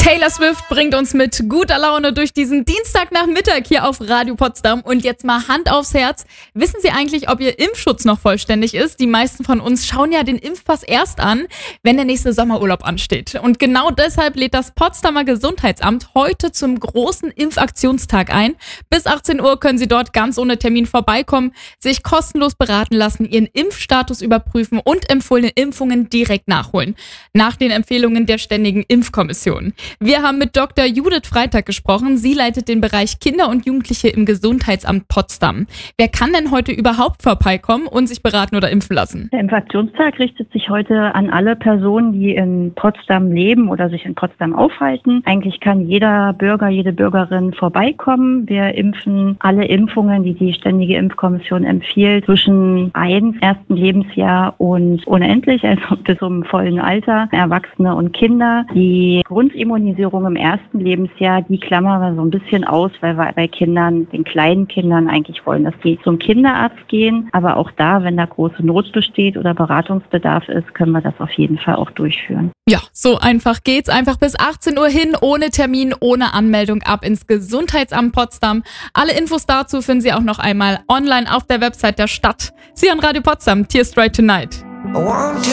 Taylor Swift bringt uns mit guter Laune durch diesen Dienstagnachmittag hier auf Radio Potsdam. Und jetzt mal Hand aufs Herz. Wissen Sie eigentlich, ob Ihr Impfschutz noch vollständig ist? Die meisten von uns schauen ja den Impfpass erst an, wenn der nächste Sommerurlaub ansteht. Und genau deshalb lädt das Potsdamer Gesundheitsamt heute zum großen Impfaktionstag ein. Bis 18 Uhr können Sie dort ganz ohne Termin vorbeikommen, sich kostenlos beraten lassen, Ihren Impfstatus überprüfen und empfohlene Impfungen direkt nachholen. Nach den Empfehlungen der Ständigen Impfkommission. Wir haben mit Dr. Judith Freitag gesprochen. Sie leitet den Bereich Kinder und Jugendliche im Gesundheitsamt Potsdam. Wer kann denn heute überhaupt vorbeikommen und sich beraten oder impfen lassen? Der Impfaktionstag richtet sich heute an alle Personen, die in Potsdam leben oder sich in Potsdam aufhalten. Eigentlich kann jeder Bürger, jede Bürgerin vorbeikommen. Wir impfen alle Impfungen, die die Ständige Impfkommission empfiehlt, zwischen 1. Lebensjahr und unendlich, also bis zum vollen Alter, Erwachsene und Kinder. Die Grundimmunisierung im ersten Lebensjahr, die klammern wir so ein bisschen aus, weil wir bei Kindern, den kleinen Kindern eigentlich wollen, dass die zum Kinderarzt gehen. Aber auch da, wenn da große Not besteht oder Beratungsbedarf ist, können wir das auf jeden Fall auch durchführen. Ja, so einfach geht's. Einfach bis 18 Uhr hin, ohne Termin, ohne Anmeldung, ab ins Gesundheitsamt Potsdam. Alle Infos dazu finden Sie auch noch einmal online auf der Website der Stadt. Sie hören Radio Potsdam, Tears Straight Tonight.